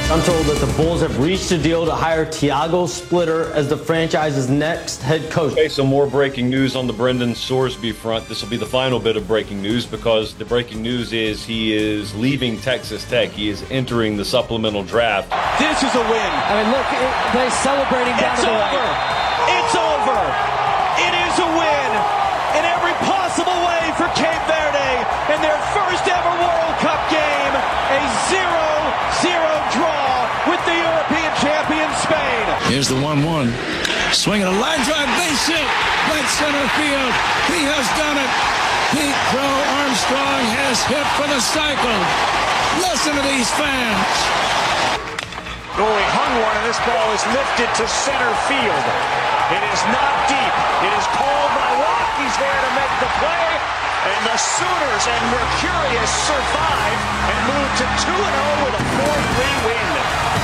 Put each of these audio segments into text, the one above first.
I'm told that the Bulls have reached a deal to hire Tiago Splitter as the franchise's next head coach. Okay, some more breaking news on the Brendan Sorsby front. This will be the final bit of breaking news because the breaking news is he is leaving Texas Tech. He is entering the supplemental draft. This is a win. I mean, look, they're celebrating down to the right. It's over. It is a win in every possible way for Cape Verde in their first ever World Cup game. A 0-0 draw with the European champion Spain. Here's the 1-1. Swinging a line drive, base hit, right center field. He has done it. Pete Crow Armstrong has hit for the cycle. Listen to these fans. Goalie hung one, and this ball is lifted to center field. It is not deep. It is called by Locke. He's there to make the play. And the Sooners and Mercurius survive and move to 2-0 with a 4-3 win.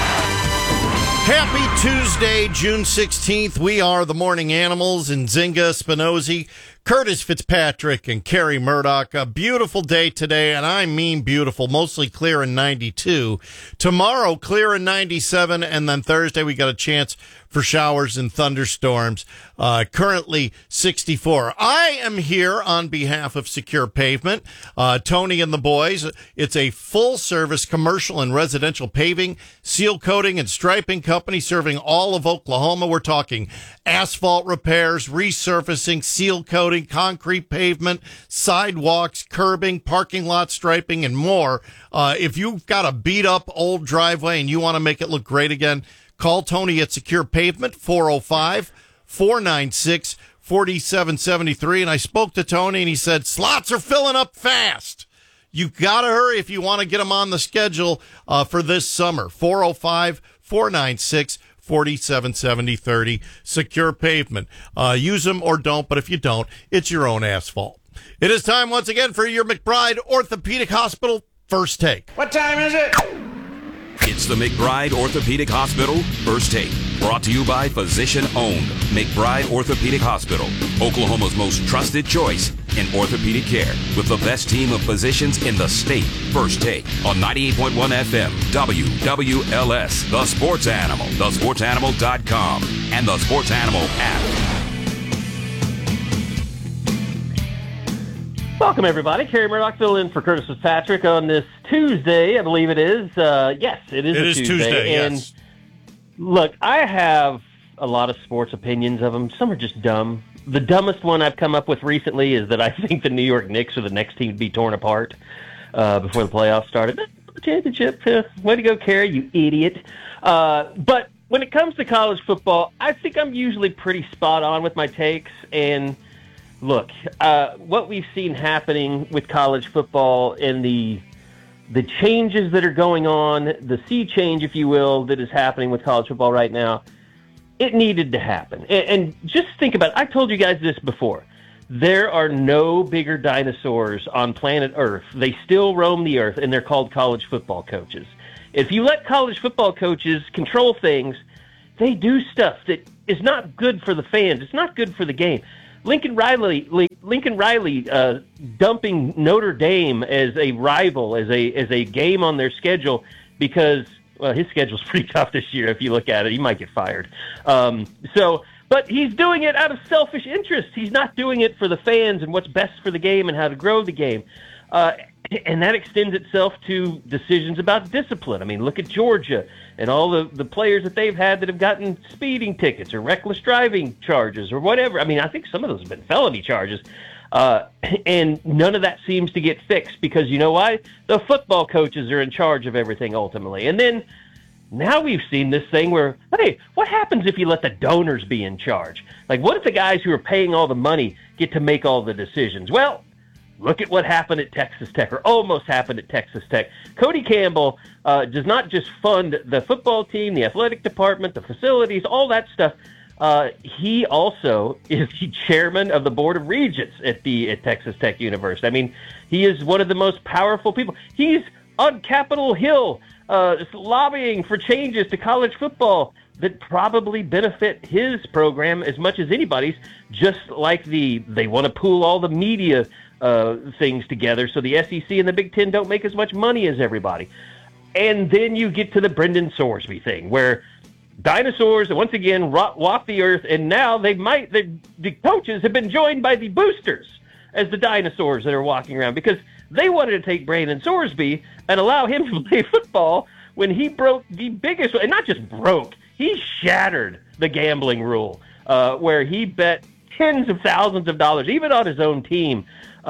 Happy Tuesday, June 16th. We are the Morning Animals and Zinga Spinozzi, Curtis Fitzpatrick, and Kerry Murdoch. A beautiful day today, and I mean beautiful, mostly clear in 92. Tomorrow, clear in 97, and then Thursday we got a chance for showers and thunderstorms. Currently 64. I am here on behalf of Secure Pavement. Tony and the boys. It's a full-service commercial and residential paving, seal coating, and striping company serving all of Oklahoma. We're talking asphalt repairs, resurfacing, seal coating, concrete pavement, sidewalks, curbing, parking lot striping, and more. If you've got a beat-up old driveway and you want to make it look great again, call Tony at Secure Pavement, 405-496-4773. And I spoke to Tony, and he said, slots are filling up fast. You got to hurry if you want to get them on the schedule for this summer. 405-496-4773. Secure Pavement. Use them or don't, but if you don't, it's your own asphalt. It is time once again for your McBride Orthopedic Hospital First Take. What time is it? It's the McBride Orthopedic Hospital First Take, brought to you by Physician Owned McBride Orthopedic Hospital, Oklahoma's most trusted choice in orthopedic care, with the best team of physicians in the state. First Take on 98.1 FM, WWLS, The Sports Animal, thesportsanimal.com, and the Sports Animal app. Welcome, everybody. Kerry Murdoch filling in for Curtis Fitzpatrick on this Tuesday, I believe it is. Yes, it is a Tuesday. And yes. Look, I have a lot of sports opinions of them. Some are just dumb. The dumbest one I've come up with recently is that I think the New York Knicks are the next team to be torn apart before the playoffs started. Championship. Way to go, Kerry, you idiot. But when it comes to college football, I think I'm usually pretty spot on with my takes. And look, what we've seen happening with college football and the changes that are going on, the sea change, if you will, that is happening with college football right now, it needed to happen. And just think about it. I told you guys this before. There are no bigger dinosaurs on planet Earth. They still roam the earth, and they're called college football coaches. If you let college football coaches control things, they do stuff that is not good for the fans. It's not good for the game. Lincoln Riley dumping Notre Dame as a rival, as a game on their schedule because, well, his schedule's pretty tough this year. If you look at it, he might get fired. But he's doing it out of selfish interest. He's not doing it for the fans and what's best for the game and how to grow the game. And that extends itself to decisions about discipline. I mean, look at Georgia and all the players that they've had that have gotten speeding tickets or reckless driving charges or whatever. I mean, I think some of those have been felony charges. And none of that seems to get fixed because, you know why? The football coaches are in charge of everything ultimately. And then now we've seen this thing where, hey, what happens if you let the donors be in charge? Like, what if the guys who are paying all the money get to make all the decisions? Well, look at what happened at Texas Tech, or almost happened at Texas Tech. Cody Campbell does not just fund the football team, the athletic department, the facilities, all that stuff. He also is the chairman of the Board of Regents at Texas Tech University. I mean, he is one of the most powerful people. He's on Capitol Hill lobbying for changes to college football that probably benefit his program as much as anybody's, just like they want to pool all the media things together so the SEC and the Big Ten don't make as much money as everybody. And then you get to the Brendan Sorsby thing, where dinosaurs once again walk the earth, and now the coaches have been joined by the boosters as the dinosaurs that are walking around, because they wanted to take Brendan Sorsby and allow him to play football when he broke the biggest, and not just broke, he shattered the gambling rule, where he bet tens of thousands of dollars, even on his own team.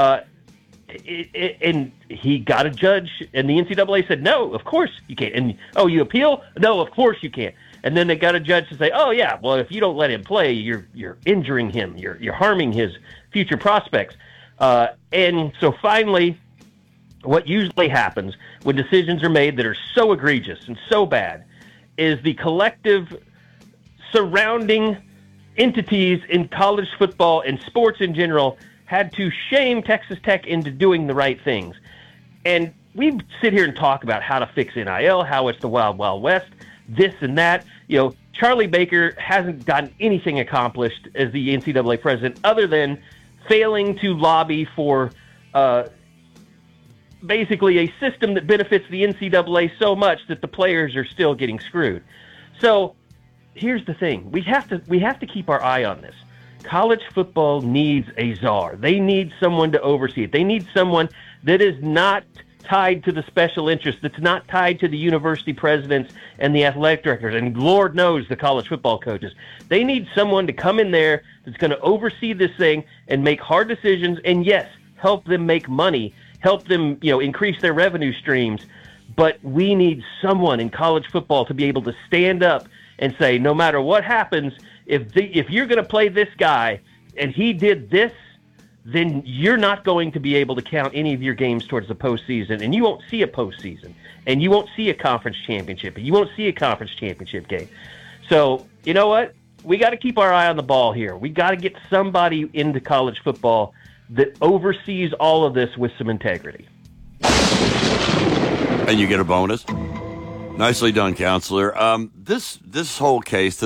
And he got a judge, and the NCAA said, no, of course you can't. And, oh, you appeal? No, of course you can't. And then they got a judge to say, oh, yeah, well, if you don't let him play, you're injuring him. You're harming his future prospects. And so finally, what usually happens when decisions are made that are so egregious and so bad is the collective surrounding entities in college football and sports in general had to shame Texas Tech into doing the right things. And we sit here and talk about how to fix NIL, how it's the Wild Wild West, this and that. You know, Charlie Baker hasn't gotten anything accomplished as the NCAA president other than failing to lobby for basically a system that benefits the NCAA so much that the players are still getting screwed. So here's the thing. We have to keep our eye on this. College football needs a czar. They need someone to oversee it. They need someone that is not tied to the special interests, that's not tied to the university presidents and the athletic directors, and Lord knows the college football coaches. They need someone to come in there that's going to oversee this thing and make hard decisions, and yes, help them make money, help them, increase their revenue streams. But we need someone in college football to be able to stand up and say, no matter what happens, if you're going to play this guy and he did this, then you're not going to be able to count any of your games towards the postseason, and you won't see a postseason, and you won't see a conference championship, and you won't see a conference championship game. So, you know what? We got to keep our eye on the ball here. We got to get somebody into college football that oversees all of this with some integrity. And you get a bonus. Nicely done, counselor. This whole case,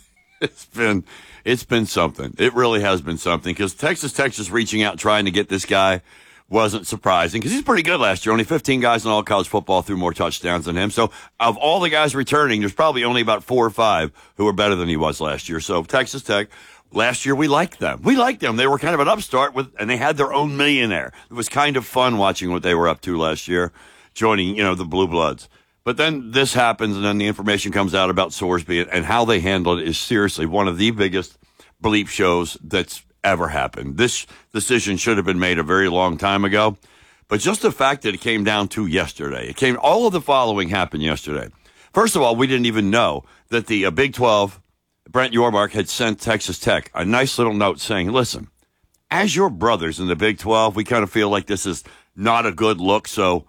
it's been something. It really has been something, because Texas Tech just reaching out trying to get this guy wasn't surprising, because he's pretty good last year. Only 15 guys in all college football threw more touchdowns than him. So of all the guys returning, there's probably only about 4 or 5 who are better than he was last year. So Texas Tech, last year we liked them. They were kind of an upstart and they had their own millionaire. It was kind of fun watching what they were up to last year, joining, the Blue Bloods. But then this happens, and then the information comes out about Sorsby, and how they handled it is seriously one of the biggest bleep shows that's ever happened. This decision should have been made a very long time ago, but just the fact that it came down to yesterday, all of the following happened yesterday. First of all, we didn't even know that the Big 12, Brent Yormark, had sent Texas Tech a nice little note saying, listen, as your brothers in the Big 12, we kind of feel like this is not a good look, so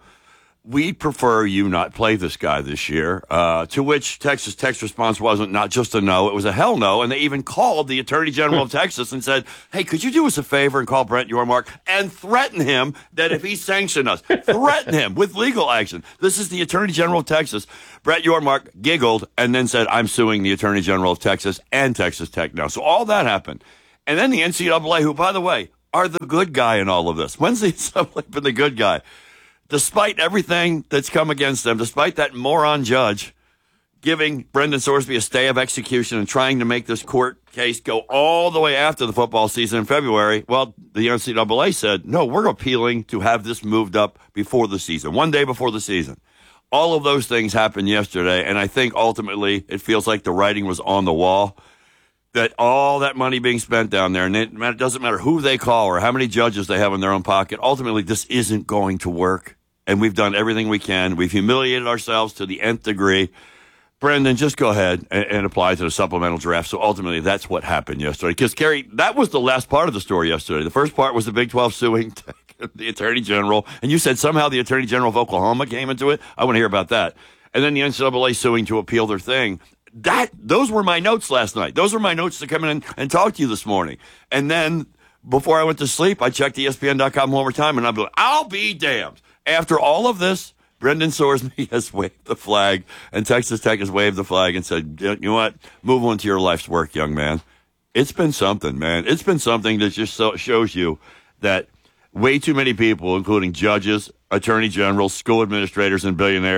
we prefer you not play this guy this year, to which Texas Tech's response wasn't not just a no, it was a hell no, and they even called the Attorney General of Texas and said, hey, could you do us a favor and call Brent Yormark and threaten him that if he sanctioned us, threaten him with legal action. This is the Attorney General of Texas. Brent Yormark giggled and then said, I'm suing the Attorney General of Texas and Texas Tech now. So all that happened. And then the NCAA, who, by the way, are the good guy in all of this. When's the NCAA been the good guy? Despite everything that's come against them, despite that moron judge giving Brendan Sorsby a stay of execution and trying to make this court case go all the way after the football season in February, well, the NCAA said, no, we're appealing to have this moved up before the season, one day before the season. All of those things happened yesterday, and I think ultimately it feels like the writing was on the wall, that all that money being spent down there, and it doesn't matter who they call or how many judges they have in their own pocket, ultimately this isn't going to work. And we've done everything we can. We've humiliated ourselves to the nth degree. Brendan, just go ahead and apply to the supplemental draft. So ultimately, that's what happened yesterday. Because, Kerry, that was the last part of the story yesterday. The first part was the Big 12 suing the Attorney General. And you said somehow the Attorney General of Oklahoma came into it. I want to hear about that. And then the NCAA suing to appeal their thing. Those were my notes last night. Those were my notes to come in and talk to you this morning. And then before I went to sleep, I checked ESPN.com one more time, and I'll be damned. After all of this, Brendan Sorsby has waved the flag, and Texas Tech has waved the flag and said, you know what, move on to your life's work, young man. It's been something, man. It's been something that just shows you that way too many people, including judges, attorney generals, school administrators, and billionaires,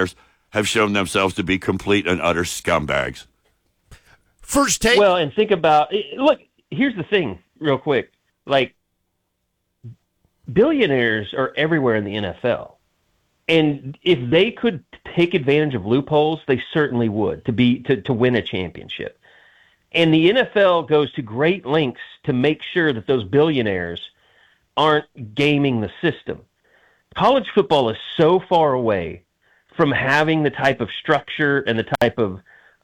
have shown themselves to be complete and utter scumbags. First take. Well, and think about look. Here's the thing, real quick. Like, billionaires are everywhere in the NFL, and if they could take advantage of loopholes, they certainly would to win a championship. And the NFL goes to great lengths to make sure that those billionaires aren't gaming the system. College football is so far away from having the type of structure and the type of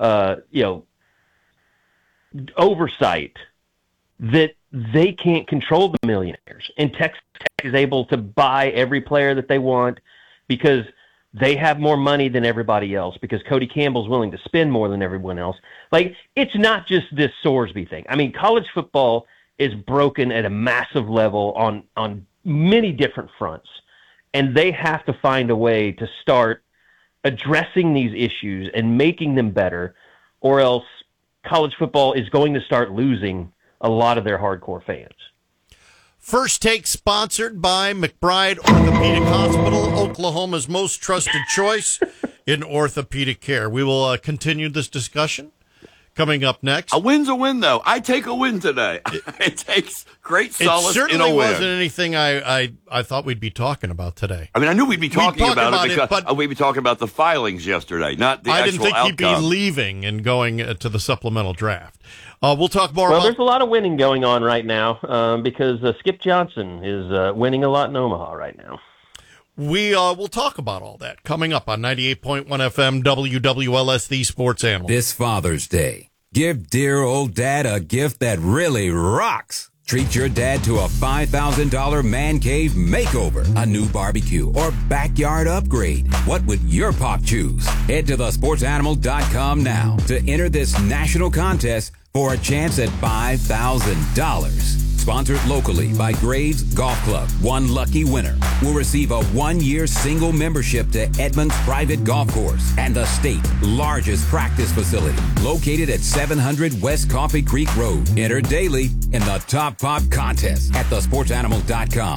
oversight that they can't control the millionaires. And Texas Tech is able to buy every player that they want because they have more money than everybody else, because Cody Campbell's willing to spend more than everyone else. Like, it's not just this Sorsby thing. I mean, college football is broken at a massive level on many different fronts, and they have to find a way to start addressing these issues and making them better, or else college football is going to start losing a lot of their hardcore fans. First Take sponsored by McBride Orthopedic Hospital, Oklahoma's most trusted choice in orthopedic care. We will continue this discussion coming up next. A win's a win, though. I take a win today. It takes great solace in a win. It certainly wasn't anything I thought we'd be talking about today. I mean, I knew we'd be talking about it because we'd be talking about the filings yesterday, not the actual outcome. I didn't think you'd be leaving and going to the supplemental draft. We'll talk more Well, there's a lot of winning going on right now because Skip Johnson is winning a lot in Omaha right now. We will talk about all that coming up on 98.1 FM WWLS, the Sports Animal. This Father's Day, give dear old dad a gift that really rocks. Treat your dad to a $5,000 man cave makeover, a new barbecue, or backyard upgrade. What would your pop choose? Head to thesportsanimal.com now to enter this national contest for a chance at $5,000. Sponsored locally by Graves Golf Club. One lucky winner will receive a 1-year single membership to Edmonds Private Golf Course and the state's largest practice facility, located at 700 West Coffee Creek Road. Enter daily in the Top Pop contest at thesportsanimal.com.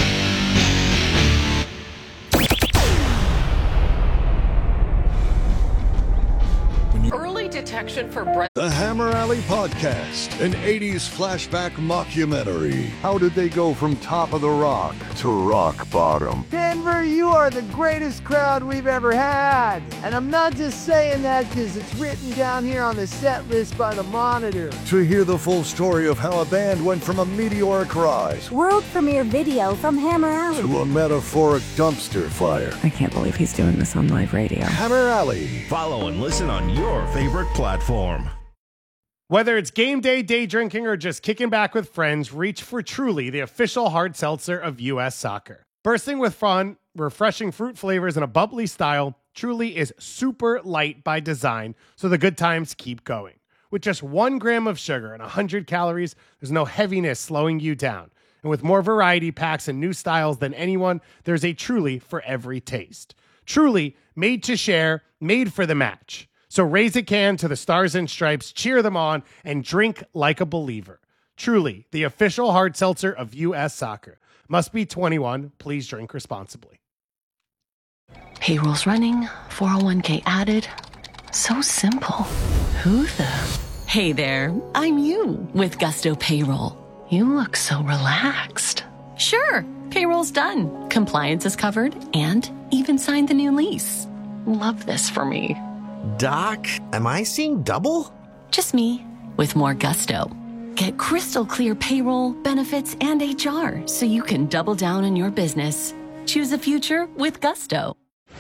Early detection for breast. The Hammer Alley Podcast, an 80s flashback mockumentary. How did they go from top of the rock to rock bottom? Denver, you are the greatest crowd we've ever had. And I'm not just saying that because it's written down here on the set list by the Monitor. To hear the full story of how a band went from a meteoric rise, world premiere video from Hammer Alley, to a metaphoric dumpster fire. I can't believe he's doing this on live radio. Hammer Alley. Follow and listen on your favorite platform. Whether it's game day, day drinking, or just kicking back with friends, reach for Truly, the official hard seltzer of U.S. Soccer. Bursting with fun, refreshing fruit flavors, and a bubbly style, Truly is super light by design, so the good times keep going. With just 1 gram of sugar and 100 calories, there's no heaviness slowing you down. And with more variety packs and new styles than anyone, there's a Truly for every taste. Truly, made to share, made for the match. So raise a can to the Stars and Stripes, cheer them on, and drink like a believer. Truly, the official hard seltzer of U.S. Soccer. Must be 21. Please drink responsibly. Payroll's running, 401k added. So simple. Who the? Hey there, I'm you with Gusto Payroll. You look so relaxed. Sure, payroll's done. Compliance is covered and even signed the new lease. Love this for me. Doc, am I seeing double? Just me, with more gusto. Get crystal clear payroll, benefits, and HR so you can double down on your business. Choose a future with Gusto.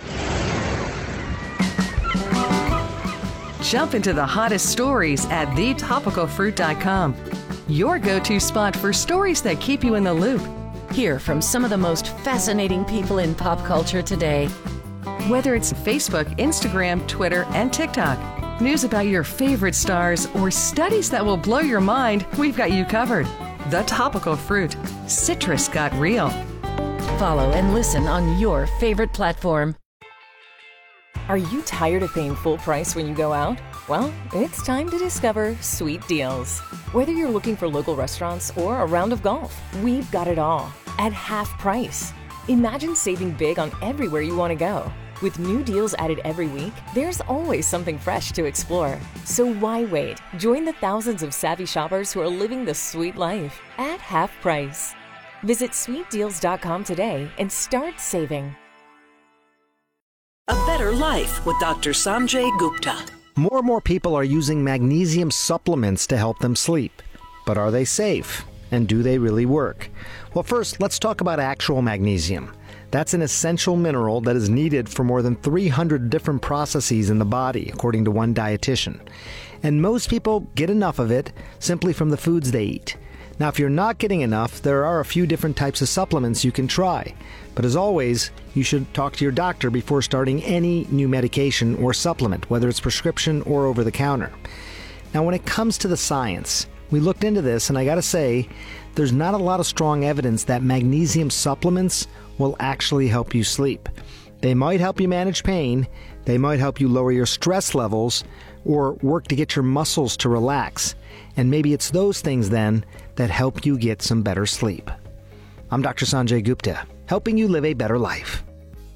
Jump into the hottest stories at thetopicalfruit.com. Your go-to spot for stories that keep you in the loop. Hear from some of the most fascinating people in pop culture today. Whether it's Facebook, Instagram, Twitter, and TikTok, news about your favorite stars, or studies that will blow your mind, we've got you covered. The Topical Fruit. Citrus got real. Follow and listen on your favorite platform. Are you tired of paying full price when you go out? Well, it's time to discover Sweet Deals. Whether you're looking for local restaurants or a round of golf, we've got it all at half price. Imagine saving big on everywhere you want to go. With new deals added every week, there's always something fresh to explore. So why wait? Join the thousands of savvy shoppers who are living the sweet life at half price. Visit sweetdeals.com today and start saving. A better life with Dr. Sanjay Gupta. More and more people are using magnesium supplements to help them sleep. But are they safe? And do they really work? Well, first, let's talk about actual magnesium. That's an essential mineral that is needed for more than 300 different processes in the body, according to one dietitian. And most people get enough of it simply from the foods they eat. Now, if you're not getting enough, there are a few different types of supplements you can try. But as always, you should talk to your doctor before starting any new medication or supplement, whether it's prescription or over the counter. Now, when it comes to the science, we looked into this, and I gotta say, there's not a lot of strong evidence that magnesium supplements will actually help you sleep. They might help you manage pain, they might help you lower your stress levels, or work to get your muscles to relax. And maybe it's those things then that help you get some better sleep. I'm Dr. Sanjay Gupta, helping you live a better life.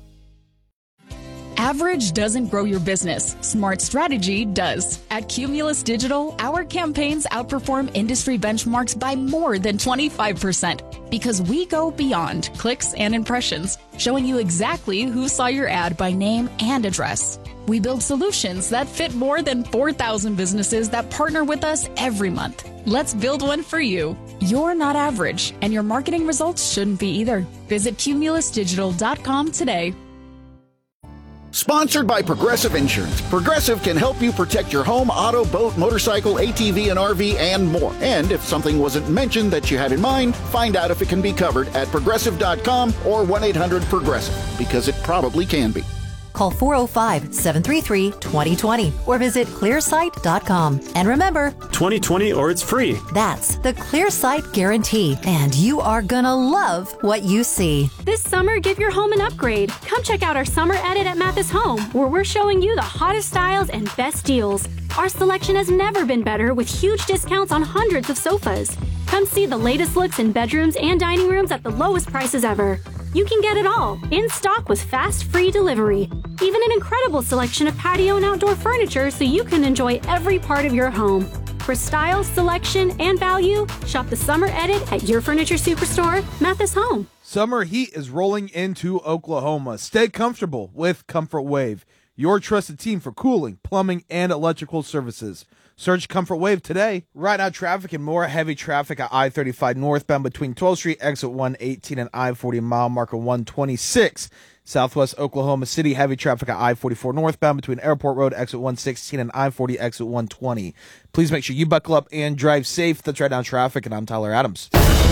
Average doesn't grow your business. Smart strategy does. At Cumulus Digital, our campaigns outperform industry benchmarks by more than 25% because we go beyond clicks and impressions, showing you exactly who saw your ad by name and address. We build solutions that fit more than 4,000 businesses that partner with us every month. Let's build one for you. You're not average, and your marketing results shouldn't be either. Visit cumulusdigital.com today. Sponsored by Progressive Insurance. Progressive can help you protect your home, auto, boat, motorcycle, ATV, and RV, and more. And if something wasn't mentioned that you had in mind, find out if it can be covered at Progressive.com or 1-800-PROGRESSIVE, because it probably can be. Call 405-733-2020 or visit clearsight.com. And remember, 2020 or it's free. That's the ClearSight Guarantee. And you are gonna love what you see. This summer, give your home an upgrade. Come check out our summer edit at Mathis Home, where we're showing you the hottest styles and best deals. Our selection has never been better with huge discounts on hundreds of sofas. Come see the latest looks in bedrooms and dining rooms at the lowest prices ever. You can get it all in stock with fast, free delivery. Even an incredible selection of patio and outdoor furniture so you can enjoy every part of your home. For style, selection, and value, shop the summer edit at your furniture superstore, Mathis Home. Summer heat is rolling into Oklahoma. Stay comfortable with Comfort Wave, your trusted team for cooling, plumbing, and electrical services. Search Comfort Wave today. Right now, traffic and more heavy traffic at I-35 northbound between 12th Street, exit 118, and I-40 mile marker 126. Southwest Oklahoma City, heavy traffic at I-44 northbound between Airport Road, exit 116, and I-40, exit 120. Please make sure you buckle up and drive safe. That's Right Now Traffic, and I'm Tyler Adams.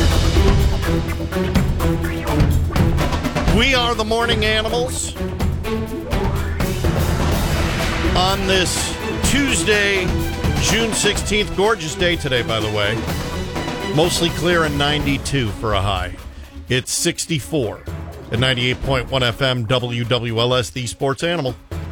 We are the Morning Animals on this Tuesday, June 16th. Gorgeous day today, by the way. Mostly clear and 92 for a high. It's 64 at 98.1 FM WWLS, the Sports Animal.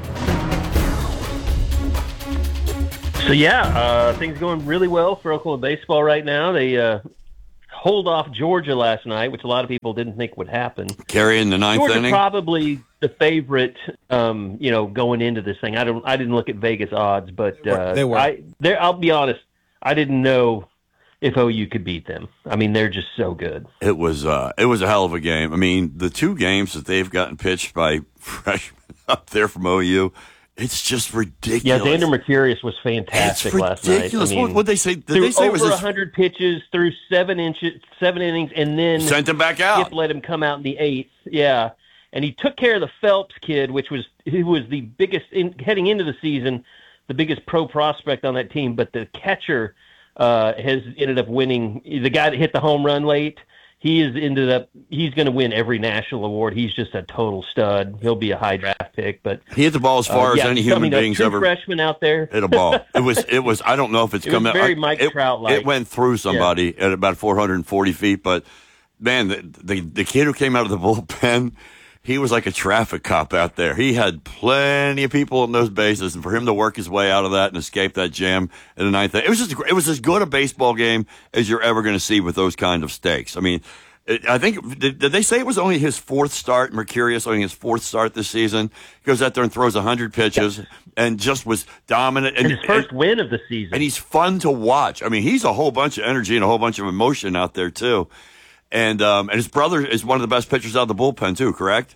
So, things going really well for Oklahoma baseball right now. They hold off Georgia last night, which a lot of people didn't think would happen. Carrying the ninth Georgia inning. Probably the favorite, going into this thing. I didn't look at Vegas odds, but they were. I'll be honest, I didn't know if OU could beat them. I mean, they're just so good. It was a hell of a game. I mean, the two games that they've gotten pitched by freshmen up there from OU, it's just ridiculous. Yeah, Xander Mercurius was fantastic last night. I mean, what they say? Did they say over it was 100 pitches, through 7 innings, and then sent him back out. Skip let him come out in the 8th. Yeah, and he took care of the Phelps kid, who was the biggest heading into the season, the biggest pro prospect on that team. But the catcher has ended up winning. The guy that hit the home run late, he's going to win every national award. He's just a total stud. He'll be a high draft pick. But he hit the ball as far as any human being's ever. Freshman out there hit a ball. It was. I don't know if it's coming. Very Mike Trout-like. It went through somebody at about 440 feet. But man, the kid who came out of the bullpen, he was like a traffic cop out there. He had plenty of people in those bases, and for him to work his way out of that and escape that jam in the ninth, it was as good a baseball game as you're ever going to see with those kind of stakes. I mean, I think, did they say it was only his fourth start, Mercurius, only his fourth start this season? He goes out there and throws 100 pitches and just was dominant. And his first win of the season. And he's fun to watch. I mean, he's a whole bunch of energy and a whole bunch of emotion out there, too. And his brother is one of the best pitchers out of the bullpen, too, correct?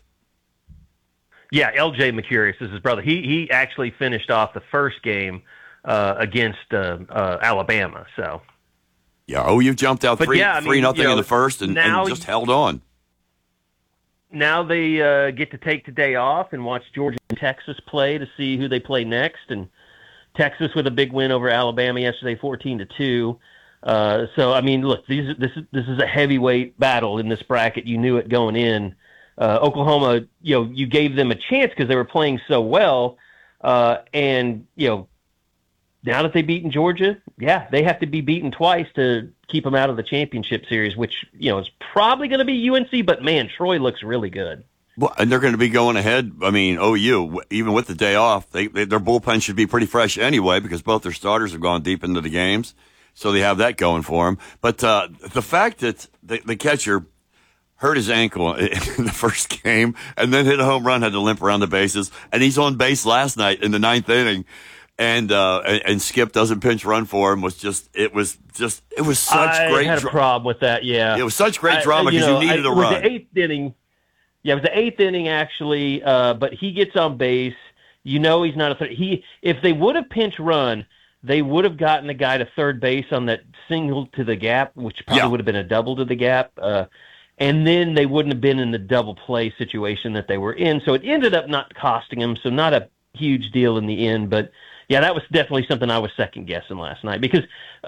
Yeah, L.J. Mercurius is his brother. He actually finished off the first game against Alabama, so... Yeah, you've jumped out 3-0 in the first and just held on. Now they get to take today off and watch Georgia and Texas play to see who they play next. And Texas with a big win over Alabama yesterday, 14-2. So I mean, look, this is a heavyweight battle in this bracket. You knew it going in. Oklahoma, you gave them a chance because they were playing so well, and now that they've beaten Georgia, they have to be beaten twice to keep them out of the championship series, which, is probably going to be UNC, but man, Troy looks really good. Well, and they're going to be going ahead. I mean, OU, even with the day off, their bullpen should be pretty fresh anyway because both their starters have gone deep into the games. So they have that going for them. But the fact that the catcher hurt his ankle in the first game and then hit a home run, had to limp around the bases, and he's on base last night in the ninth inning. And Skip doesn't pinch run for him it was such great. I had a problem with that. Yeah, it was such great drama because you needed a run. It was the eighth inning. Yeah, it was the eighth inning actually. But he gets on base. He's not a third. If they would have pinch run, they would have gotten the guy to third base on that single to the gap, which probably would have been a double to the gap. And then they wouldn't have been in the double play situation that they were in. So it ended up not costing them. So not a huge deal in the end, but. Yeah, that was definitely something I was second guessing last night because,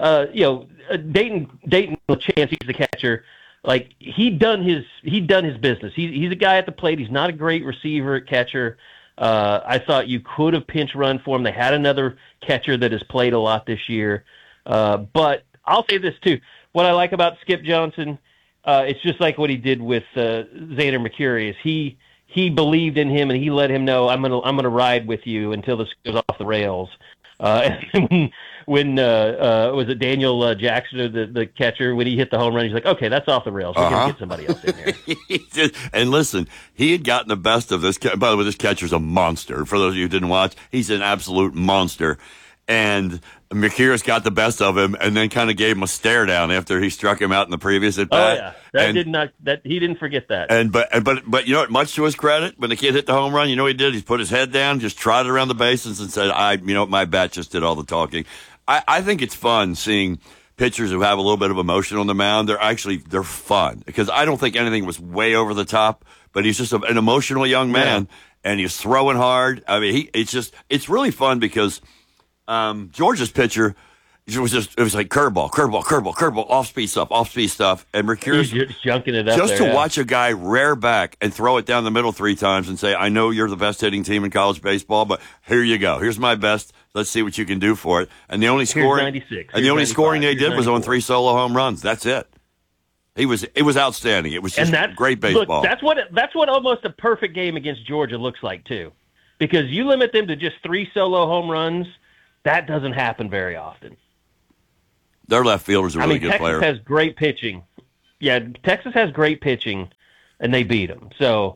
Dayton Chance, he's the catcher. Like he'd done his business. He's a guy at the plate. He's not a great receiver at catcher. I thought you could have pinch run for him. They had another catcher that has played a lot this year. But I'll say this too. What I like about Skip Johnson, it's just like what he did with Xander Mercurius. He believed in him, and he let him know, I'm gonna ride with you until this goes off the rails. And when was it Daniel Jackson, the catcher, when he hit the home run, he's like, okay, that's off the rails. We're gonna get somebody else in there. And listen, he had gotten the best of this. By the way, this catcher's a monster. For those of you who didn't watch, he's an absolute monster. And Mercurius got the best of him, and then kind of gave him a stare down after he struck him out in the previous at bat. Oh yeah, he didn't forget that. And but you know what? Much to his credit, when the kid hit the home run, you know what he did? He put his head down, just trotted around the bases, and said, my bat just did all the talking." I think it's fun seeing pitchers who have a little bit of emotion on the mound. They're fun because I don't think anything was way over the top, but he's just an emotional young man, and he's throwing hard. I mean, it's really fun because. Georgia's pitcher, it was like curveball, off-speed stuff, and Mercurius just junking it up just there, to watch a guy rear back and throw it down the middle 3 times and say, I know you're the best hitting team in college baseball, but here you go. Here's my best. Let's see what you can do for it. And the only scoring they did was on 3 solo home runs. That's it. It was outstanding. It was just great baseball. Look, that's what almost a perfect game against Georgia looks like too, because you limit them to just 3 solo home runs. That doesn't happen very often. Their left fielder's a really good player. Texas has great pitching. Yeah, Texas has great pitching, and they beat them. So,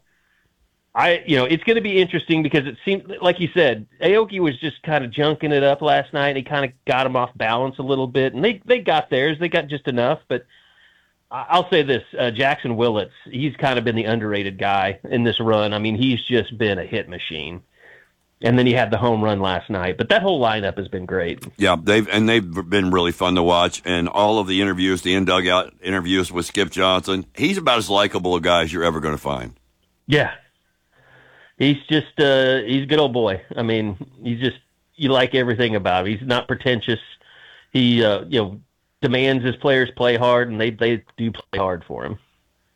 it's going to be interesting because it seemed, like you said, Aoki was just kind of junking it up last night. He kind of got them off balance a little bit, and they got theirs. They got just enough. But I'll say this, Jackson Willits, he's kind of been the underrated guy in this run. I mean, he's just been a hit machine. And then he had the home run last night. But that whole lineup has been great. Yeah, they've been really fun to watch. And all of the interviews, the in-dugout interviews with Skip Johnson, he's about as likable a guy as you're ever going to find. Yeah. He's just he's a good old boy. I mean, you like everything about him. He's not pretentious. He demands his players play hard, and they do play hard for him.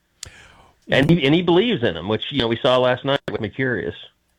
And he believes in them, which we saw last night with Mercurius.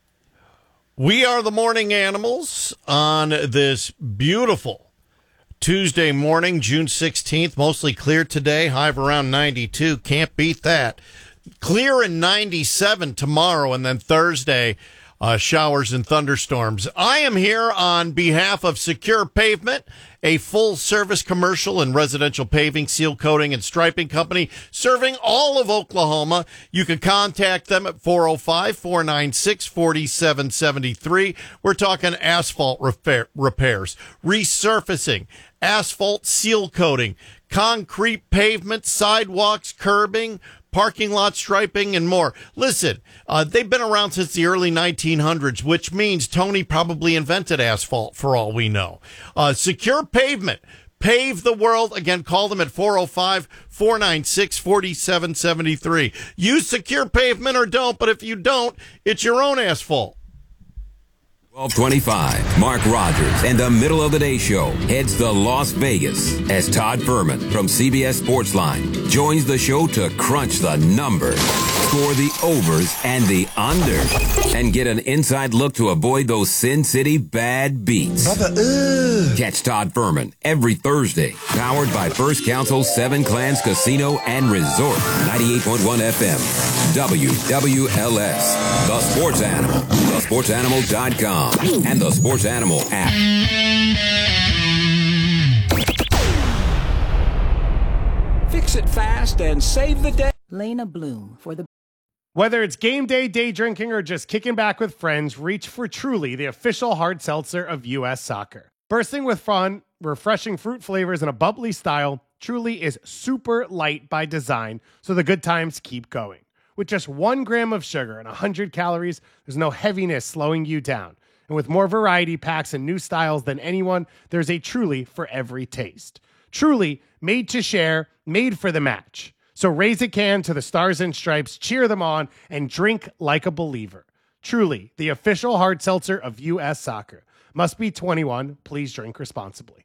We are the Morning Animals on this beautiful Tuesday morning, June 16th. Mostly clear today, high of around 92. Can't beat that. Clear in 97 tomorrow, and then Thursday, showers and thunderstorms. I am here on behalf of Secure Pavement, a full-service commercial and residential paving, seal coating, and striping company serving all of Oklahoma. You can contact them at 405-496-4773. We're talking asphalt repairs, resurfacing, asphalt seal coating, concrete pavement, sidewalks, curbing, parking lot striping, and more. Listen, they've been around since the early 1900s, which means Tony probably invented asphalt for all we know. Secure Pavement. Pave the world. Again, call them at 405-496-4773. Use Secure Pavement or don't, but if you don't, it's your own asphalt. 1225, Mark Rogers and the Middle of the Day Show heads to Las Vegas as Todd Furman from CBS Sportsline joins the show to crunch the numbers, score the overs and the unders, and get an inside look to avoid those Sin City bad beats. Catch Todd Furman every Thursday, powered by First Council 7 Clans Casino and Resort, 98.1 FM, WWLS, The Sports Animal, thesportsanimal.com. And the Sports Animal app. Fix it fast and save the day. Lena Bloom for the... Whether it's game day, day drinking, or just kicking back with friends, reach for Truly, the official hard seltzer of U.S. soccer. Bursting with fun, refreshing fruit flavors, and a bubbly style, Truly is super light by design, so the good times keep going. With just 1 gram of sugar and 100 calories, there's no heaviness slowing you down. And with more variety packs and new styles than anyone, there's a Truly for every taste. Truly, made to share, made for the match. So raise a can to the Stars and Stripes, cheer them on, and drink like a believer. Truly, the official hard seltzer of U.S. soccer. Must be 21. Please drink responsibly.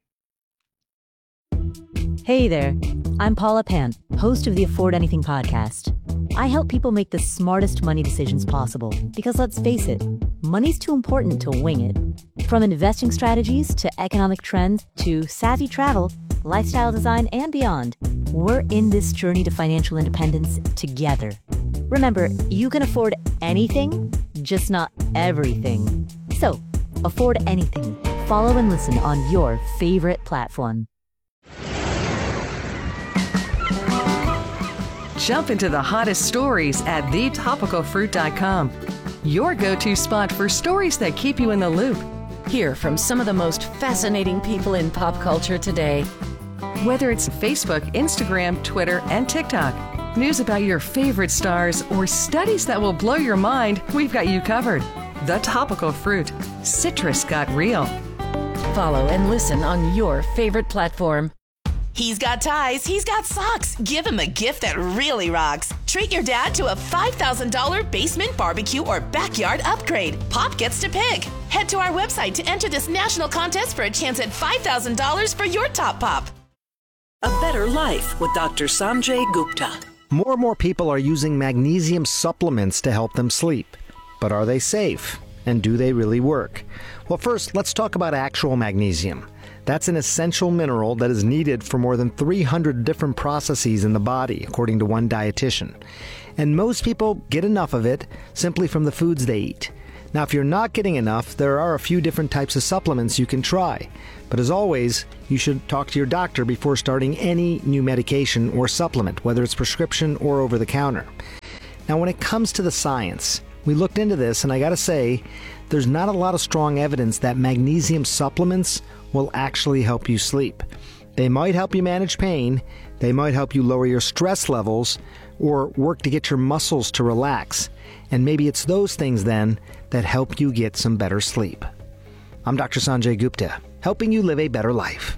Hey there, I'm Paula Pant, host of the Afford Anything podcast. I help people make the smartest money decisions possible because, let's face it, money's too important to wing it. From investing strategies to economic trends to savvy travel, lifestyle design, and beyond, we're in this journey to financial independence together. Remember, you can afford anything, just not everything. So, afford anything. Follow and listen on your favorite platform. Jump into the hottest stories at thetopicalfruit.com. Your go-to spot for stories that keep you in the loop. Hear from some of the most fascinating people in pop culture today. Whether it's Facebook, Instagram, Twitter, and TikTok, news about your favorite stars, or studies that will blow your mind, we've got you covered. The Topical Fruit. Citrus got real. Follow and listen on your favorite platform. He's got ties, he's got socks. Give him a gift that really rocks. Treat your dad to a $5,000 basement barbecue or backyard upgrade. Pop gets to pick. Head to our website to enter this national contest for a chance at $5,000 for your top pop. A Better Life with Dr. Sanjay Gupta. More and more people are using magnesium supplements to help them sleep. But are they safe? And do they really work? Well, first, let's talk about actual magnesium. That's an essential mineral that is needed for more than 300 different processes in the body, according to one dietitian. And most people get enough of it simply from the foods they eat. Now, if you're not getting enough, there are a few different types of supplements you can try. But as always, you should talk to your doctor before starting any new medication or supplement, whether it's prescription or over the counter. Now, when it comes to the science, we looked into this, and I gotta say, there's not a lot of strong evidence that magnesium supplements will actually help you sleep. They might help you manage pain, they might help you lower your stress levels, or work to get your muscles to relax. And maybe it's those things then that help you get some better sleep. I'm Dr. Sanjay Gupta, helping you live a better life.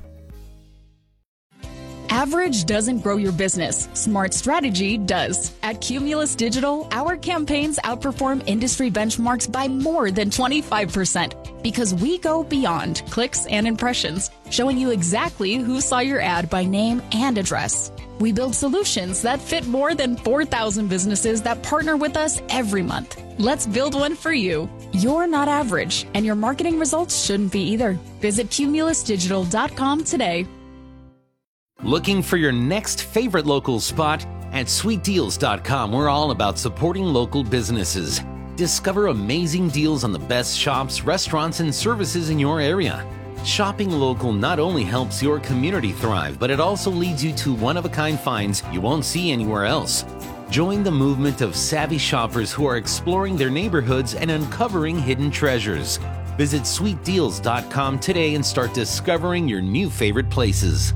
Average doesn't grow your business. Smart strategy does. At Cumulus Digital, our campaigns outperform industry benchmarks by more than 25% because we go beyond clicks and impressions, showing you exactly who saw your ad by name and address. We build solutions that fit more than 4,000 businesses that partner with us every month. Let's build one for you. You're not average, and your marketing results shouldn't be either. Visit cumulusdigital.com today. Looking for your next favorite local spot? At sweetdeals.com, we're all about supporting local businesses. Discover amazing deals on the best shops, restaurants, and services in your area. Shopping local not only helps your community thrive, but it also leads you to one-of-a-kind finds you won't see anywhere else. Join the movement of savvy shoppers who are exploring their neighborhoods and uncovering hidden treasures. Visit sweetdeals.com today and start discovering your new favorite places.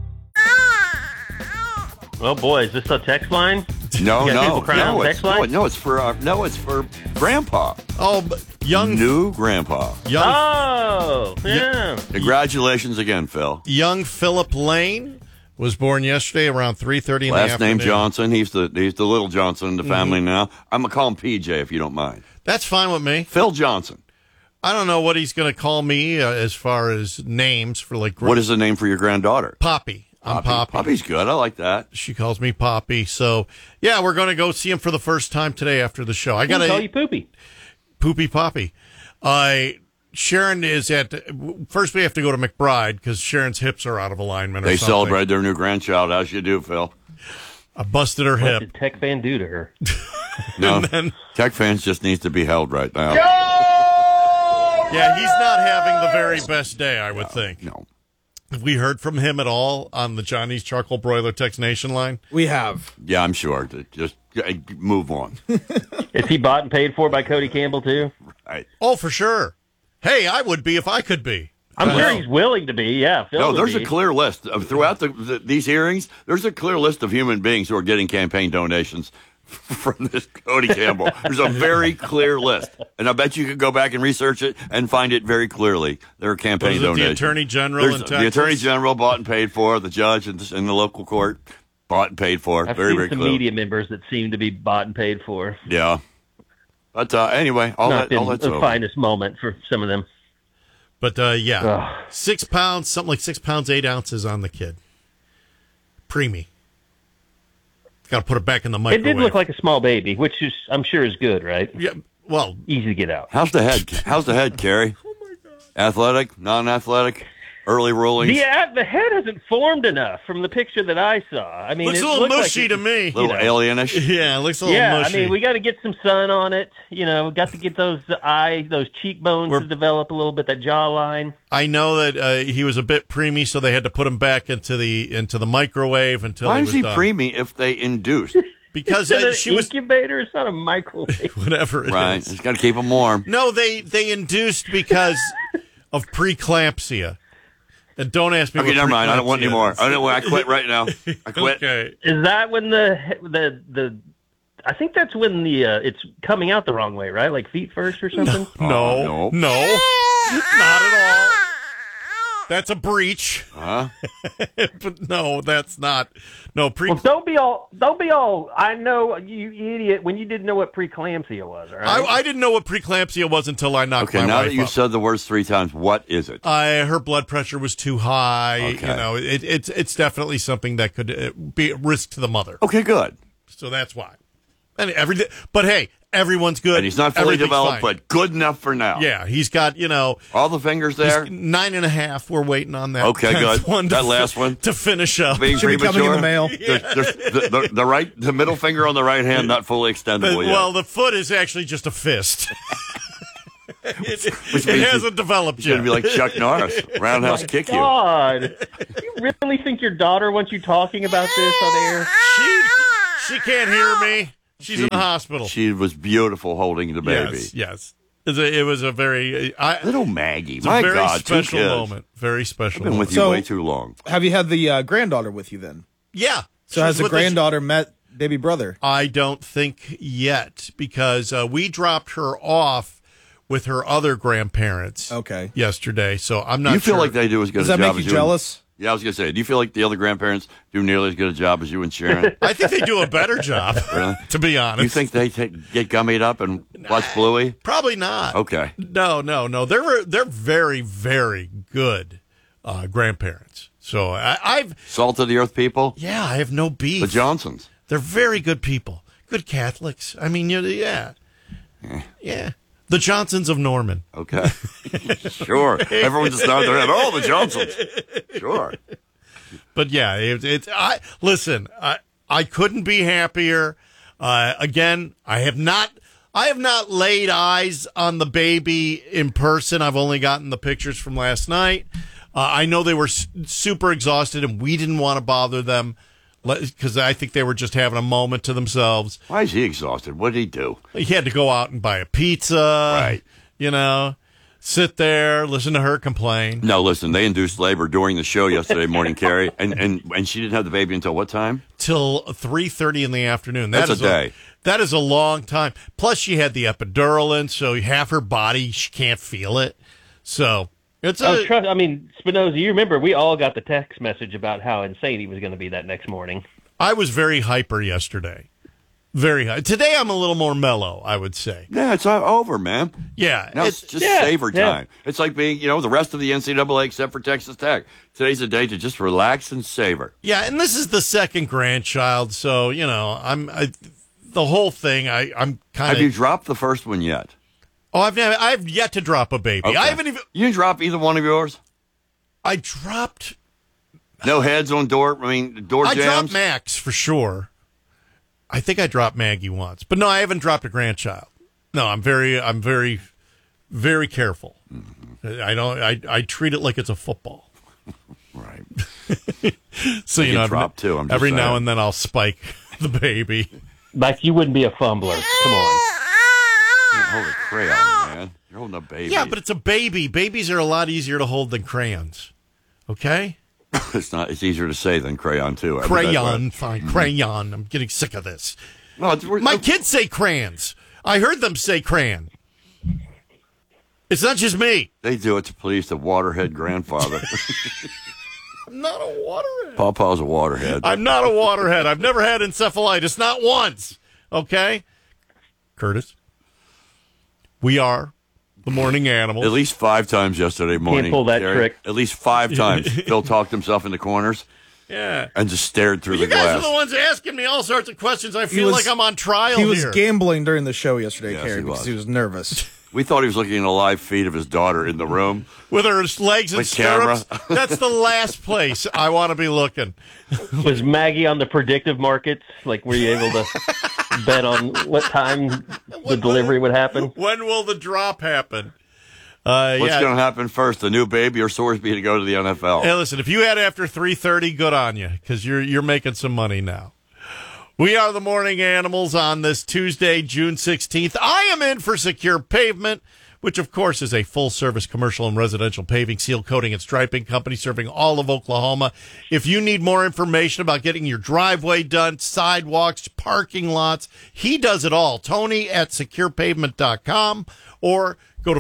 Oh boy, is this a text line? No, it's for Grandpa. Oh, new Grandpa. Yeah. Congratulations again, Phil. Young Philip Lane was born yesterday around 3:30 in the afternoon. Last name Johnson. He's the little Johnson in the family now. I'm gonna call him PJ if you don't mind. That's fine with me. Phil Johnson. I don't know what he's going to call me as far as names for like. What is the name for your granddaughter? Poppy. I'm Poppy. Poppy's good. I like that. She calls me Poppy. So, yeah, we're going to go see him for the first time today after the show. I got to call you Poopy. Poopy Poppy. Sharon is at. First, we have to go to McBride because Sharon's hips are out of alignment. They celebrate their new grandchild, as you do, Phil. I busted her hip. What did Tech Fan do to her? No, Tech Fans just needs to be held right now. Yeah, he's not having the very best day, I would think. No. Have we heard from him at all on the Johnny's Charcoal Broiler Text Nation line? We have. Yeah, I'm sure. Just move on. Is he bought and paid for by Cody Campbell, too? Right. Oh, for sure. Hey, I would be if I could be. I'm sure he's willing to be, yeah. Phil there's a clear list. Throughout these hearings, there's a clear list of human beings who are getting campaign donations from this Cody Campbell. There's a very clear list. And I bet you could go back and research it and find it very clearly. There are campaign donations. The Attorney General in Texas? The Attorney General bought and paid for. The judge in the local court bought and paid for. I've very, seen very some clear. media members that seem to be bought and paid for. Yeah. But anyway, all that's the over. finest moment for some of them. But, 6 pounds, something like 6 pounds, 8 ounces on the kid. Preemie. Got to put it back in the microwave. It did look like a small baby, which is, I'm sure is good, right? Yeah, well. Easy to get out. How's the head, Carrie? Oh, my God. Athletic, non-athletic, early rollings? The head hasn't formed enough from the picture that I saw. I mean, looks a little mushy to me. A little alienish? Yeah, it looks a little mushy. I mean, we got to get some sun on it. We got to get those cheekbones to develop a little bit, that jawline. I know that he was a bit preemie, so they had to put him back into the microwave until Why he was is he done. preemie if they induced? Because she was incubator. It's not a microwave. Whatever it is. Right, it's got to keep him warm. No, they induced because of preeclampsia. And don't ask me. Okay, never mind. I don't want any more. I quit right now. I quit. Okay. Is that when the I think that's when it's coming out the wrong way, right? Like feet first or something? No. Not at all. That's a breach. But no, that's not. No, Well, don't be all. I know, you idiot, when you didn't know what preeclampsia was. All right? I didn't know what preeclampsia was until I knocked my wife now that you up. said the words 3 times, what is it? Her blood pressure was too high. Okay. It's definitely something that could be a risk to the mother. Okay, good. So that's why. And but hey, everyone's good. And he's not fully Everything's developed, fine. but good enough for now. Yeah, he's got, all the fingers there. 9.5. We're waiting on that. Okay, good. That last one to finish up. Being Should be coming in the mail. The middle finger on the right hand not fully extendable yet. Well, the foot is actually just a fist. It hasn't developed It's yet. going to be like Chuck Norris. Roundhouse kick you. God, you really think your daughter wants you talking about this on air? She can't hear me. She's in the hospital. She was beautiful holding the baby. Yes. It was a very little Maggie. It's My a very God, special 2 kids. moment. Very special. I've been with you way too long. Have you had the granddaughter with you then? Yeah. So has the granddaughter met baby brother? I don't think yet because we dropped her off with her other grandparents. Yesterday, so I'm not. Do you feel sure. like they do as good Does a that job make as you you? jealous? Yeah, I was going to say, do you feel like the other grandparents do nearly as good a job as you and Sharon? I think they do a better job. Really? To be honest, You think they get gummied up and watch Bluey? Probably not. Okay. No. They're very, very good grandparents. So I've Salt of the earth people? Yeah, I have no beef. The Johnsons. They're very good people. Good Catholics. I mean, yeah. The Johnsons of Norman. Okay. Sure. Everyone just nodded their head. Oh, the Johnsons. Sure. But yeah, listen, I couldn't be happier. Again, I have not I have not laid eyes on the baby in person. I've only gotten the pictures from last night. I know they were super exhausted, and we didn't want to bother them because I think they were just having a moment to themselves. Why is he exhausted? What did he do? He had to go out and buy a pizza. Right. You know, sit there, listen to her complain. No, listen, they induced labor during the show yesterday morning, Carrie, and she didn't have the baby until what time? Till 3:30 in the afternoon. That's a day. That is a long time. Plus, she had the epidural in, so half her body, she can't feel it. So, it's Spinoza, you remember we all got the text message about how insane he was going to be that next morning. I was very hyper yesterday. Very high. Today, I'm a little more mellow, I would say. Yeah, it's over, man. Yeah. Now it's just savor time. It's like being, the rest of the NCAA except for Texas Tech. Today's a day to just relax and savor. Yeah, and this is the second grandchild, so, the whole thing, I'm kind of... Have you dropped the first one yet? Oh, I've yet to drop a baby. Okay. I haven't even... You didn't drop either one of yours? I dropped... No heads on door jams? I dropped Max, for sure. I think I dropped Maggie once. But no, I haven't dropped a grandchild. No, I'm very, very careful. Mm-hmm. I treat it like it's a football. Right. So, drop too. I'm just every saying. now and then I'll spike the baby. Like you wouldn't be a fumbler. Come on. You can't hold a crayon, man. You're holding a baby. Yeah, but it's a baby. Babies are a lot easier to hold than crayons. Okay? It's easier to say than crayon, too. Crayon, fine. Crayon. I'm getting sick of this. No, my kids say crayons. I heard them say crayon. It's not just me. They do it to please the waterhead grandfather. I'm not a waterhead. Pawpaw's a waterhead. I'm not a waterhead. I've never had encephalitis. Not once. Okay? Curtis, we are the morning animals. At least 5 times yesterday morning. Can't pull that trick. At least 5 times. Phil talked himself into corners. Yeah. And just stared through the glass. You guys are the ones asking me all sorts of questions. I feel like I'm on trial here. He was gambling during the show yesterday, Yes, Carrie, because he was nervous. We thought he was looking at a live feed of his daughter in the room. With her legs in With stirrups. camera. That's the last place I want to be looking. Was Maggie on the predictive markets? Like, were you able to bet on what time the delivery would happen? When will the drop happen? What's going to happen first, the new baby or Sorsby to go to the NFL? Hey, listen, if you had after 3:30, good on you, because you're making some money now. We are the morning animals on this Tuesday, June 16th. I am in for Secure Pavement, which, of course, is a full-service commercial and residential paving, seal coating, and striping company serving all of Oklahoma. If you need more information about getting your driveway done, sidewalks, parking lots, he does it all. Tony at securepavement.com or go to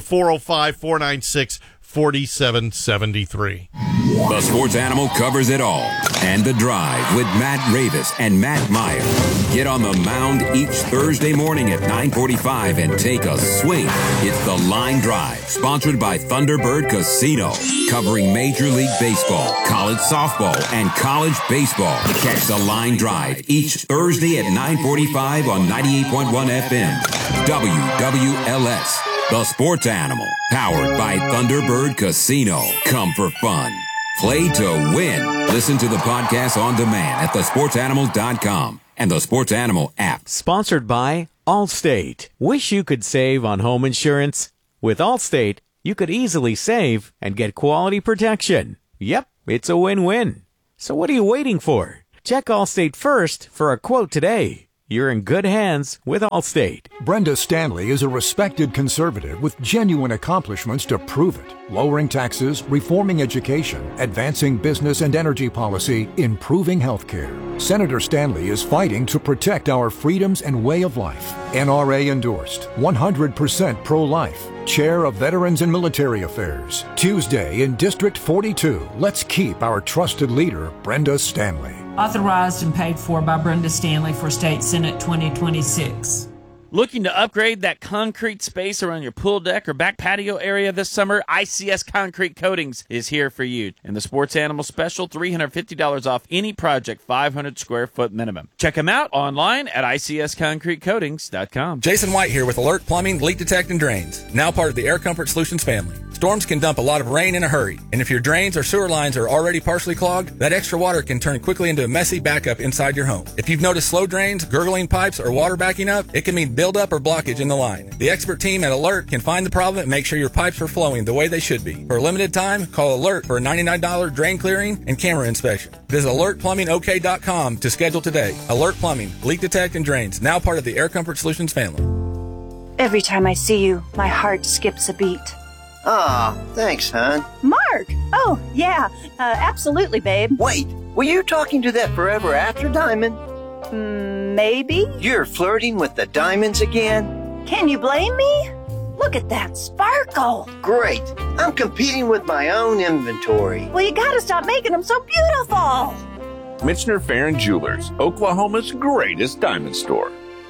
405-496-4773. The Sports Animal covers it all. And The Drive with Matt Ravis and Matt Meyer. Get on the mound each Thursday morning at 9:45 and take a swing. It's The Line Drive, sponsored by Thunderbird Casino, covering Major League Baseball, college softball, and college baseball. Catch The Line Drive each Thursday at 9:45 on 98.1 FM. WWLS. The Sports Animal, powered by Thunderbird Casino. Come for fun. Play to win. Listen to the podcast on demand at thesportsanimals.com and the Sports Animal app. Sponsored by Allstate. Wish you could save on home insurance? With Allstate, you could easily save and get quality protection. Yep, it's a win-win. So what are you waiting for? Check Allstate first for a quote today. You're in good hands with Allstate. Brenda Stanley is a respected conservative with genuine accomplishments to prove it. Lowering taxes, reforming education, advancing business and energy policy, improving healthcare. Senator Stanley is fighting to protect our freedoms and way of life. NRA endorsed, 100% pro-life. Chair of Veterans and Military Affairs. Tuesday in District 42. Let's keep our trusted leader, Brenda Stanley. Authorized and paid for by Brenda Stanley for State Senate 2026. Looking to upgrade that concrete space around your pool deck or back patio area this summer? ICS Concrete Coatings is here for you. And the Sports Animal Special, $350 off any project, 500 square foot minimum. Check them out online at icsconcretecoatings.com. Jason White here with Alert Plumbing, Leak Detect and Drains, now part of the Air Comfort Solutions family. Storms can dump a lot of rain in a hurry, and if your drains or sewer lines are already partially clogged, that extra water can turn quickly into a messy backup inside your home. If you've noticed slow drains, gurgling pipes, or water backing up, it can mean buildup or blockage in the line. The expert team at Alert can find the problem and make sure your pipes are flowing the way they should be. For a limited time, call Alert for a $99 drain clearing and camera inspection. Visit alertplumbingok.com to schedule today. Alert Plumbing, leak detect and drains, now part of the Air Comfort Solutions family. Every time I see you, my heart skips a beat. Aw, thanks, hon. Mark! Oh, yeah, absolutely, babe. Wait, were you talking to that forever after diamond? Maybe? You're flirting with the diamonds again? Can you blame me? Look at that sparkle. Great. I'm competing with my own inventory. Well, you gotta stop making them so beautiful. Michener Farron Jewelers, Oklahoma's greatest diamond store.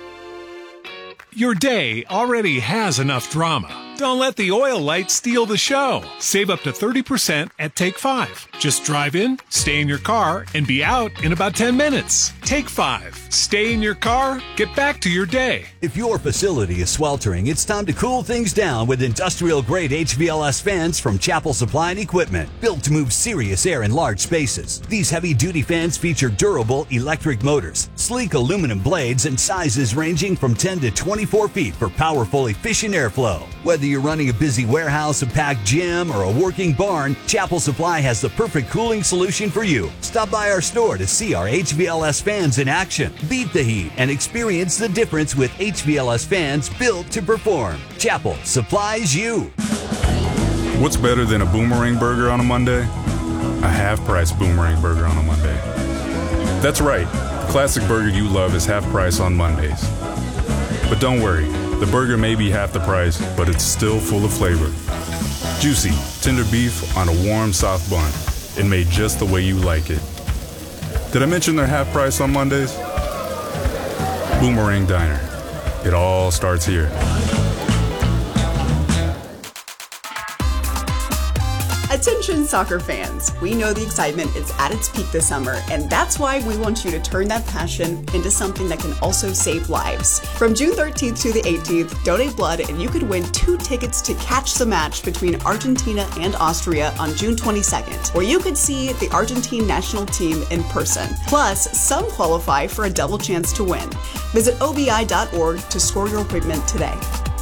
Your day already has enough drama. Don't let the oil light steal the show. Save up to 30% at Take 5. Just drive in, stay in your car, and be out in about 10 minutes. Take 5. Stay in your car, get back to your day. If your facility is sweltering, it's time to cool things down with industrial-grade HVLS fans from Chapel Supply and Equipment, built to move serious air in large spaces. These heavy-duty fans feature durable electric motors, sleek aluminum blades, and sizes ranging from 10 to 24 feet for powerful, efficient airflow. Whether you're running a busy warehouse, a packed gym, or a working barn, Chapel Supply has the perfect cooling solution for you. Stop by our store to see our HVLS fans in action. Beat the heat and experience the difference with HVLS fans built to perform. Chapel supplies you. What's better than a Boomerang burger on a Monday? A half-price Boomerang burger on a Monday. That's right. The classic burger you love is half price on Mondays. But don't worry. The burger may be half the price, but it's still full of flavor. Juicy, tender beef on a warm, soft bun. And made just the way you like it. Did I mention they're half price on Mondays? Boomerang Diner. It all starts here. Attention soccer fans, we know the excitement is at its peak this summer, and that's why we want you to turn that passion into something that can also save lives. From June 13th to the 18th, donate blood and you could win 2 tickets to catch the match between Argentina and Austria on June 22nd, where you could see the Argentine national team in person. Plus, some qualify for a double chance to win. Visit obi.org to score your appointment today.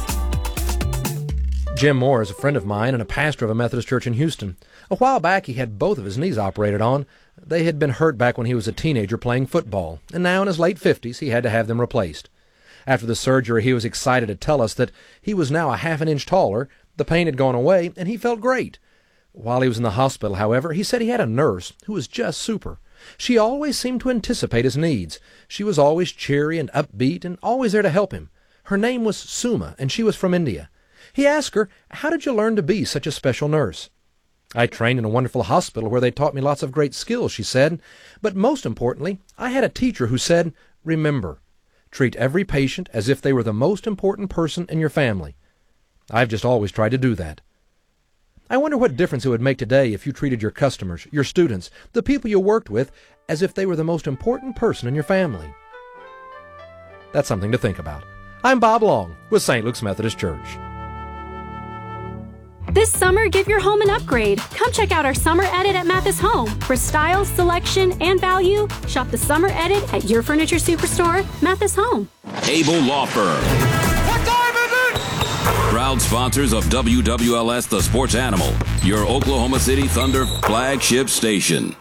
Jim Moore is a friend of mine and a pastor of a Methodist church in Houston. A while back, he had both of his knees operated on. They had been hurt back when he was a teenager playing football, and now in his late 50s, he had to have them replaced. After the surgery, he was excited to tell us that he was now a half an inch taller, the pain had gone away, and he felt great. While he was in the hospital, however, he said he had a nurse who was just super. She always seemed to anticipate his needs. She was always cheery and upbeat and always there to help him. Her name was Suma, and she was from India. He asked her, "How did you learn to be such a special nurse?" "I trained in a wonderful hospital where they taught me lots of great skills," she said. "But most importantly, I had a teacher who said, 'Remember, treat every patient as if they were the most important person in your family.' I've just always tried to do that." I wonder what difference it would make today if you treated your customers, your students, the people you worked with, as if they were the most important person in your family. That's something to think about. I'm Bob Long with St. Luke's Methodist Church. This summer, give your home an upgrade. Come check out our Summer Edit at Mathis Home. For style, selection, and value, shop the Summer Edit at your furniture superstore, Mathis Home. Abel Law Firm. What time is it? Proud sponsors of WWLS The Sports Animal, your Oklahoma City Thunder flagship station.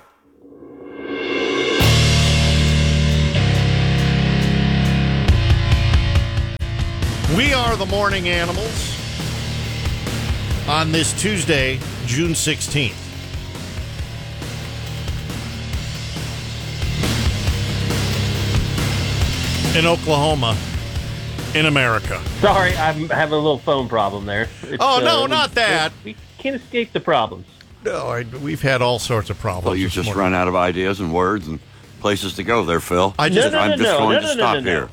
We are the Morning Animals on this Tuesday, June 16th. In Oklahoma, in America. Sorry, I'm having a little phone problem there. No, not that. We can't escape the problems. No, we've had all sorts of problems. Well, you've just run out of ideas and words and places to go there, Phil. I'm just going to stop here.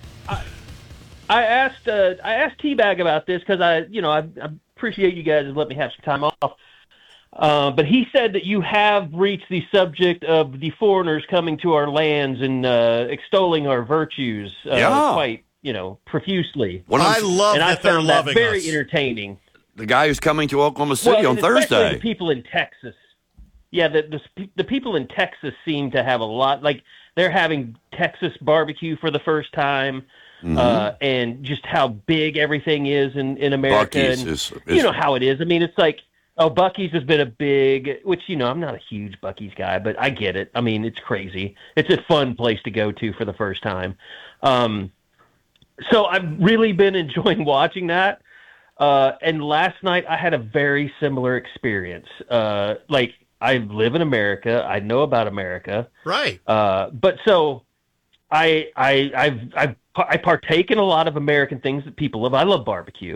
I asked T-Bag about this because I appreciate you guys let me have some time off. But he said that you have reached the subject of the foreigners coming to our lands and extolling our virtues quite, profusely. I love and that they're loving us. I found that very entertaining. The guy who's coming to Oklahoma City on Thursday. The people in Texas. Yeah, the people in Texas seem to have a lot. Like, they're having Texas barbecue for the first time. and just how big everything is in America. Buc-ee's and is you know how it is. I mean, it's like, Buc-ee's has been a big, which, I'm not a huge Buc-ee's guy, but I get it. I mean, it's crazy. It's a fun place to go to for the first time. So I've really been enjoying watching that. And last night I had a very similar experience. Like, I live in America. I know about America. Right. But so I partake in a lot of American things that people love. I love barbecue.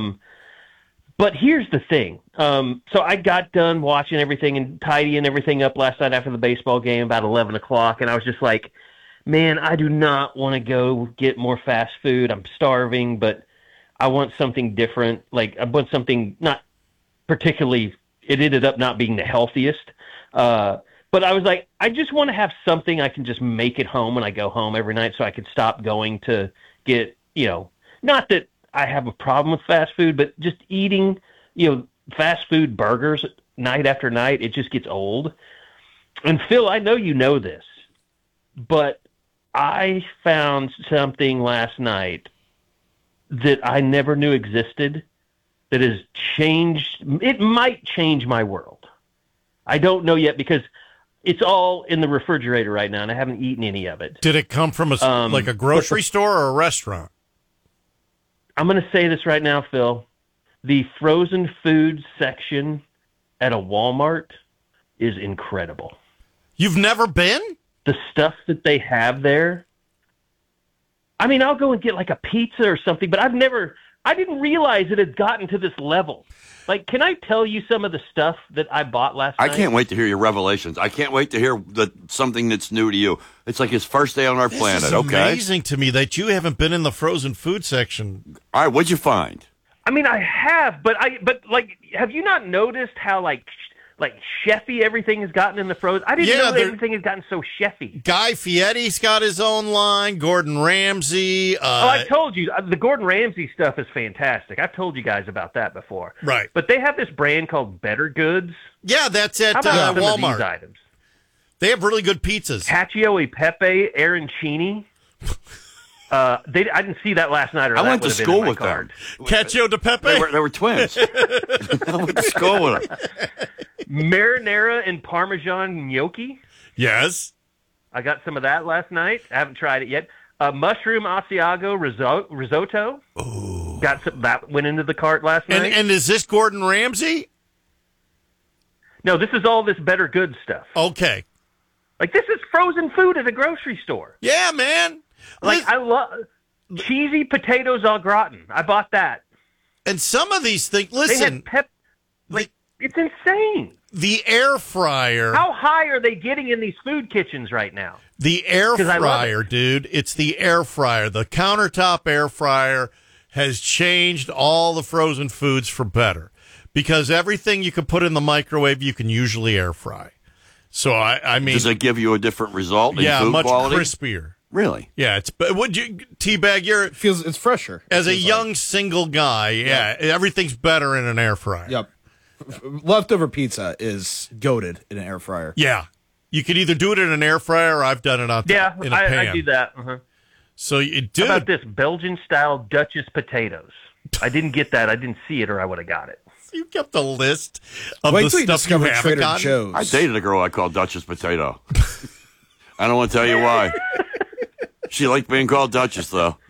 But here's the thing. So I got done watching everything and tidying everything up last night after the baseball game about 11 o'clock. And I was just like, man, I do not want to go get more fast food. I'm starving, but I want something different. Like, I want something not particularly, it ended up not being the healthiest. But I was like, I just want to have something I can just make at home when I go home every night, so I could stop going to get, not that I have a problem with fast food, but just eating, fast food burgers night after night, it just gets old. And Phil, I know you know this, but I found something last night that I never knew existed that has changed. It might change my world. I don't know yet because it's all in the refrigerator right now, and I haven't eaten any of it. Did it come from like a grocery store or a restaurant? I'm going to say this right now, Phil. The frozen food section at a Walmart is incredible. You've never been? The stuff that they have there. I mean, I'll go and get like a pizza or something, but I didn't realize it had gotten to this level. Like, can I tell you some of the stuff that I bought last night? I can't wait to hear your revelations. I can't wait to hear something that's new to you. It's like his first day on our planet, This is amazing to me that you haven't been in the frozen food section. All right, what'd you find? I mean, I have, but like, have you not noticed how like chefy everything has gotten in the frozen? I didn't know everything has gotten so chefy. Guy Fieri's got his own line. Gordon Ramsay. I told you the Gordon Ramsay stuff is fantastic. I've told you guys about that before. Right. But they have this brand called Better Goods. Yeah, that's at How about some Walmart. of these items? They have really good pizzas. Cacio e Pepe arancini. I didn't see that last night. Or I that went to would have been school in my with card. them. Cacio de Pepe? They were twins. I went to school with them. Marinara and Parmesan gnocchi. Yes. I got some of that last night. I haven't tried it yet. Mushroom Asiago risotto. Ooh. Got some, that went into the cart last night. And is this Gordon Ramsay? No, this is all this Better Goods stuff. Okay. Like, this is frozen food at a grocery store. Yeah, man. Like, I love cheesy potatoes au gratin. I bought that. And some of these things, listen. They had it's insane. The air fryer. How high are they getting in these food kitchens right now? The air fryer, dude. It's the air fryer. The countertop air fryer has changed all the frozen foods for better. Because everything you can put in the microwave, you can usually air fry. So, I mean. Does it give you a different result in food much quality? crispier. Really? Yeah, would you Teabag? It's fresher. As a young single guy, everything's better in an air fryer. Yep. Leftover pizza is goated in an air fryer. Yeah, you can either do it in an air fryer, or I've done it in a pan. I do that. So you do. How about this Belgian style Duchess potatoes? I didn't get that. I didn't see it, or I would have got it. You kept a list of the stuff you haven't gotten. I dated a girl I called Duchess Potato. I don't want to tell you why. She liked being called Duchess, though.